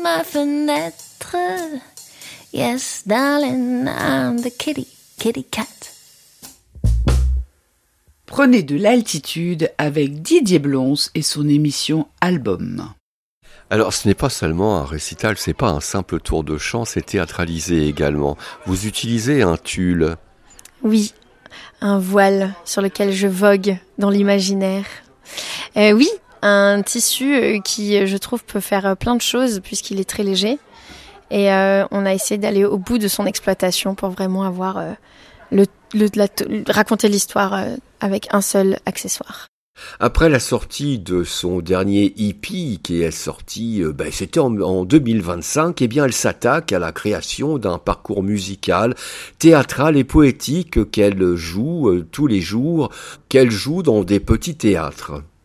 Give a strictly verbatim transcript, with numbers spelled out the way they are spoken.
ma fenêtre. Yes, darling, I'm the kitty, kitty cat. Prenez de l'altitude avec Didier Blonce et son émission Album. Alors ce n'est pas seulement un récital, c'est pas un simple tour de chant, c'est théâtralisé également. Vous utilisez un tulle. Oui, un voile sur lequel je vogue dans l'imaginaire. Euh, oui, un tissu qui, je trouve, peut faire plein de choses puisqu'il est très léger. Et euh, on a essayé d'aller au bout de son exploitation pour vraiment avoir euh, le, le, la, raconter l'histoire euh, avec un seul accessoire. Après la sortie de son dernier E P qui est sorti, euh, ben, c'était en, en deux mille vingt-cinq, eh bien elle s'attaque à la création d'un parcours musical, théâtral et poétique qu'elle joue euh, tous les jours, qu'elle joue dans des petits théâtres.